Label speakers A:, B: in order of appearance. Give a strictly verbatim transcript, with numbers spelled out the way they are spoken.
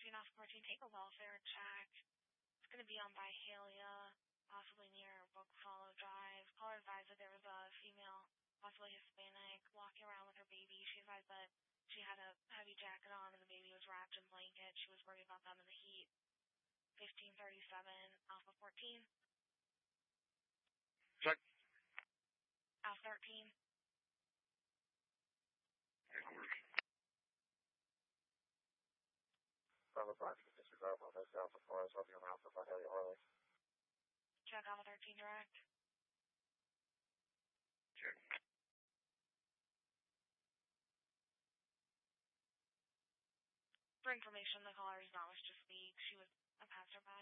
A: fourteen off fourteen, take a welfare check. It's going to be on Byhalia, possibly near Bookfollow Drive. Caller advised that there was a female, possibly Hispanic, walking around with her baby. She advised that she had a heavy jacket on and the baby was wrapped in blankets. She was worried about them in the heat. fifteen thirty-seven, Alpha fourteen.
B: Check.
A: Alpha thirteen.
B: Bravo five, disregard for this Alpha four, I was hoping on Alpha five, Harry Orley.
A: Check Alpha thirteen direct.
B: Check.
A: For information, the caller does not wish to speak. She was a passerby.